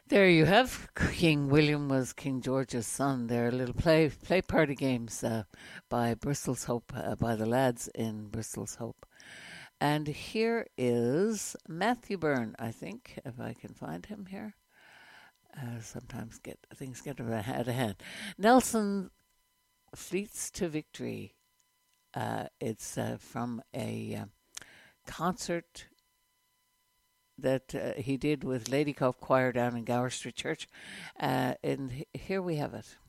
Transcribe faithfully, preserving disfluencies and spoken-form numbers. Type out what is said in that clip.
There you have King William was King George's son. They're little play play party games uh, by Bristol's Hope, uh, by the lads in Bristol's Hope. And here is Matthew Byrne, I think, if I can find him here. Uh, sometimes get things get out of hand. Nelson Fleets to Victory. Uh, it's uh, from a uh, concert that uh, he did with Lady Cove Choir down in Gower Street Church. Uh, and here we have it.